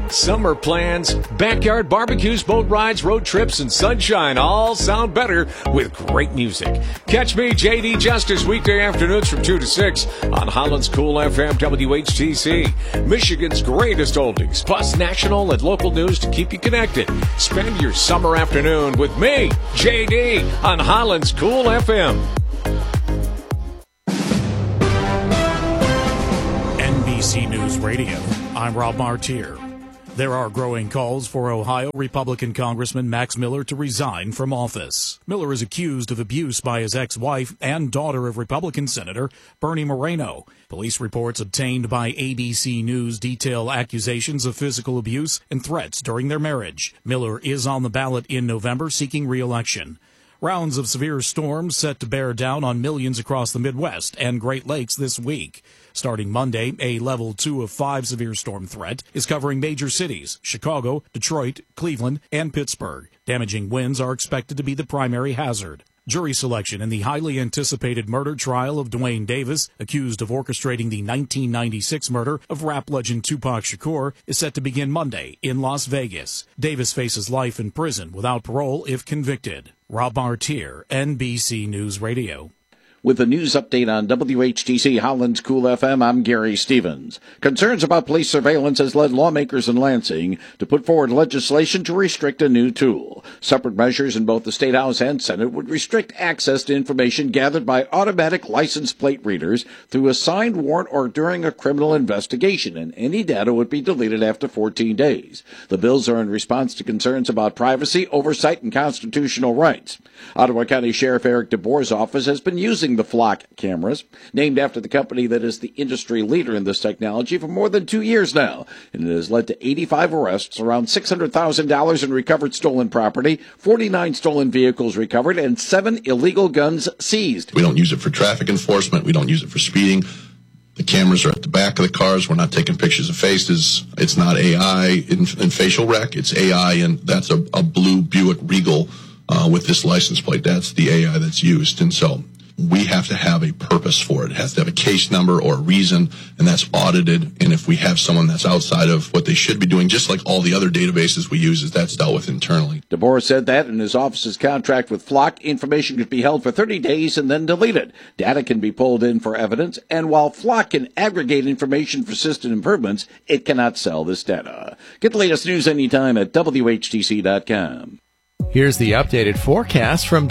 Summer plans, backyard barbecues, boat rides, road trips, and sunshine all sound better with great music. Catch me, J.D. Justice, weekday afternoons from 2 to 6 on Holland's Cool FM WHTC. Michigan's greatest oldies, plus national and local news to keep you connected. Spend your summer afternoon with me, J.D., on Holland's Cool FM. NBC News Radio. I'm Rob Martier. There are growing calls for Ohio Republican Congressman Max Miller to resign from office. Miller is accused of abuse by his ex-wife and daughter of Republican Senator Bernie Moreno. Police reports obtained by ABC News detail accusations of physical abuse and threats during their marriage. Miller is on the ballot in November seeking re-election. Rounds of severe storms set to bear down on millions across the Midwest and Great Lakes this week. Starting Monday, a level 2 of 5 severe storm threat is covering major cities, Chicago, Detroit, Cleveland, and Pittsburgh. Damaging winds are expected to be the primary hazard. Jury selection in the highly anticipated murder trial of Duane Davis, accused of orchestrating the 1996 murder of rap legend Tupac Shakur, is set to begin Monday in Las Vegas. Davis faces life in prison without parole if convicted. Rob Martier, NBC News Radio. With a news update on WHTC Holland's Cool FM, I'm Gary Stevens. Concerns about police surveillance has led lawmakers in Lansing to put forward legislation to restrict a new tool. Separate measures in both the State House and Senate would restrict access to information gathered by automatic license plate readers through a signed warrant or during a criminal investigation, and any data would be deleted after 14 days. The bills are in response to concerns about privacy, oversight, and constitutional rights. Ottawa County Sheriff Eric DeBoer's office has been using the Flock cameras, named after the company that is the industry leader in this technology, for more than 2 years now, and it has led to 85 arrests, around $600,000 in recovered stolen property, 49 stolen vehicles recovered, and 7 illegal guns seized. We don't use it for traffic enforcement. We don't use it for speeding. The cameras are at the back of the cars. We're not taking pictures of faces. It's not AI in facial rec. It's AI, and that's a blue Buick Regal with this license plate. That's the AI that's used, and so we have to have a purpose for it. It has to have a case number or a reason, and that's audited. And if we have someone that's outside of what they should be doing, just like all the other databases we use, that's dealt with internally. DeBoer said that in his office's contract with Flock, information could be held for 30 days and then deleted. Data can be pulled in for evidence, and while Flock can aggregate information for system improvements, it cannot sell this data. Get the latest news anytime at WHTC.com. Here's the updated forecast from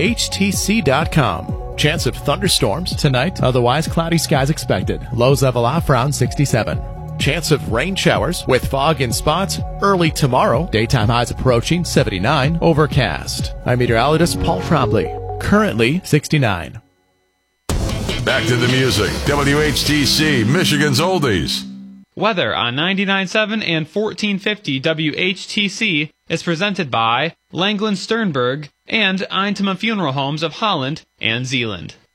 WHTC.com. Chance of thunderstorms tonight, otherwise cloudy skies expected. Lows level off around 67. Chance of rain showers with fog in spots early tomorrow. Daytime highs approaching 79. Overcast. I'm meteorologist Paul Trombley. Currently 69. Back to the music. WHTC, Michigan's Oldies. Weather on 99.7 and 1450 WHTC is presented by Langland Sternberg and Eintema Funeral Homes of Holland and Zeeland.